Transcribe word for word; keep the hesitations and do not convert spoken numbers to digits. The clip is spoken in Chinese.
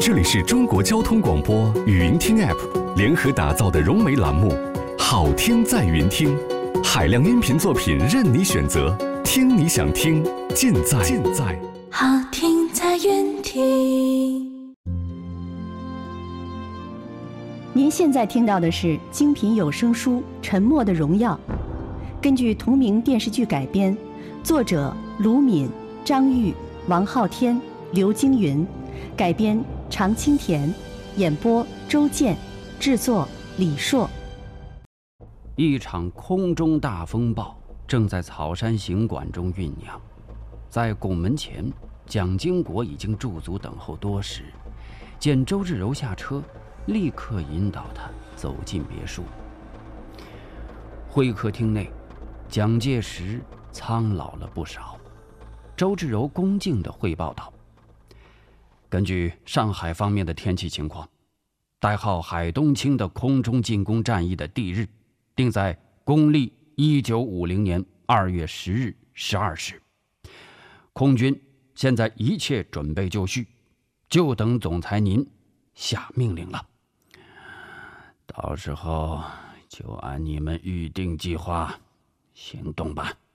这里是中国交通广播语音听 App 联合打造的融媒栏目《好听在云听》，海量音频作品任你选择，听你想听，尽在尽在好听在云听。 您现在听到的是精品有声书《沉默的荣耀》，根据同名电视剧改编，作者卢敏、张玉、王昊天、刘京云，改编常青田，演播周健，制作李硕。 一场空中大风暴正在草山行馆中酝酿，在拱门前，蒋经国已经驻足等候多时，见周志柔下车，立刻引导他走进别墅。会客厅内，蒋介石苍老了不少。周志柔恭敬地汇报道：根据上海方面的天气情况，代号海东青的空中进攻战役的地日定在公历一九五零年二月十日十二时。空军现在一切准备就绪，就等总裁您下命令了。到时候就按你们预定计划行动吧。